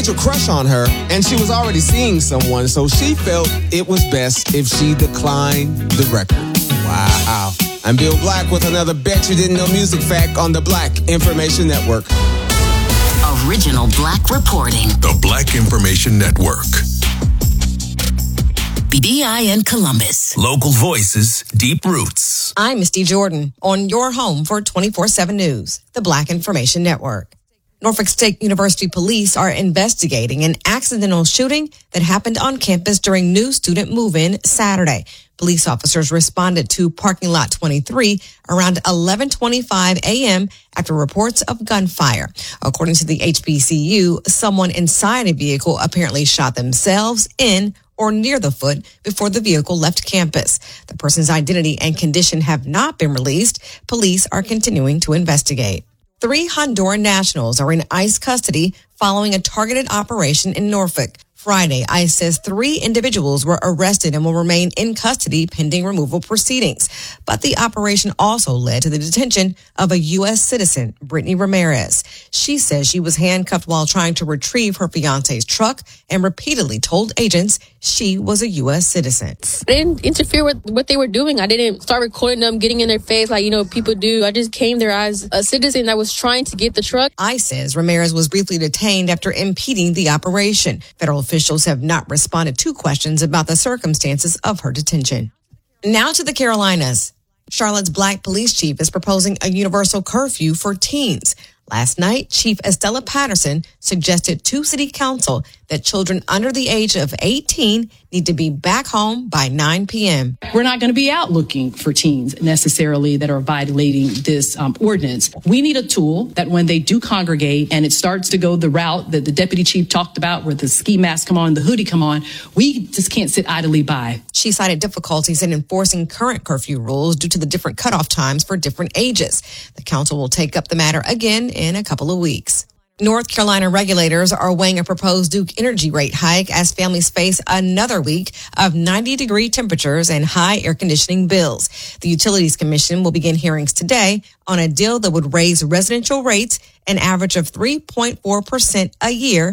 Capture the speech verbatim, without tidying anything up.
a crush on her, and she was already seeing someone, so she felt it was best if she declined the record. Wow. I'm Bill Black with another Bet You Didn't Know Music Fact on the Black Information Network. Original Black reporting. The Black Information Network. B I in Columbus. Local voices, deep roots. I'm Misty Jordan on your home for twenty-four seven News, the Black Information Network. Norfolk State University police are investigating an accidental shooting that happened on campus during new student move-in Saturday. Police officers responded to parking lot twenty-three around eleven twenty-five a.m. after reports of gunfire. According to the H B C U, someone inside a vehicle apparently shot themselves in or near the foot before the vehicle left campus. The person's identity and condition have not been released. Police are continuing to investigate. Three Honduran nationals are in ICE custody following a targeted operation in Norfolk. Friday, ICE says three individuals were arrested and will remain in custody pending removal proceedings. But the operation also led to the detention of a U S citizen, Brittany Ramirez. She says she was handcuffed while trying to retrieve her fiance's truck and repeatedly told agents she was a U S citizen. I didn't interfere with what they were doing. I didn't start recording them, getting in their face like, you know, people do. I just came there as a citizen that was trying to get the truck. ICE says Ramirez was briefly detained after impeding the operation. Federal officials have not responded to questions about the circumstances of her detention. Now to the Carolinas. Charlotte's Black police chief is proposing a universal curfew for teens. Last night, Chief Estella Patterson suggested to City Council that children under the age of eighteen need to be back home by nine p.m. We're not going to be out looking for teens necessarily that are violating this um, ordinance. We need a tool that when they do congregate and it starts to go the route that the deputy chief talked about where the ski mask come on, the hoodie come on, we just can't sit idly by. She cited difficulties in enforcing current curfew rules due to the different cutoff times for different ages. The council will take up the matter again in a couple of weeks. North Carolina regulators are weighing a proposed Duke Energy rate hike as families face another week of ninety degree temperatures and high air conditioning bills. The Utilities Commission will begin hearings today on a deal that would raise residential rates an average of three point four percent a year